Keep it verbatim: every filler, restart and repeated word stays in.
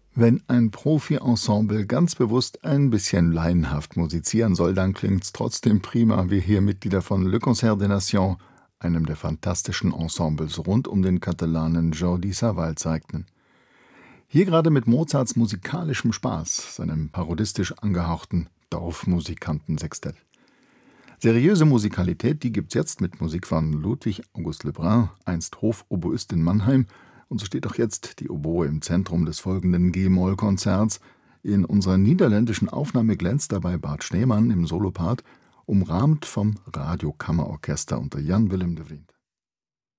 Wenn ein Profi-Ensemble ganz bewusst ein bisschen laienhaft musizieren soll, dann klingt's trotzdem prima, wie hier Mitglieder von Le Concert des Nations, einem der fantastischen Ensembles rund um den Katalanen Jordi Savall, zeigten. Hier gerade mit Mozarts musikalischem Spaß, seinem parodistisch angehauchten Dorfmusikantensextett. Seriöse Musikalität, die gibt's jetzt mit Musik von Ludwig August Lebrun, einst Hofoboist in Mannheim, und so steht auch jetzt die Oboe im Zentrum des folgenden G-Moll-Konzerts. In unserer niederländischen Aufnahme glänzt dabei Bart Schneemann im Solopart, umrahmt vom Radiokammerorchester unter Jan Willem de Vriend.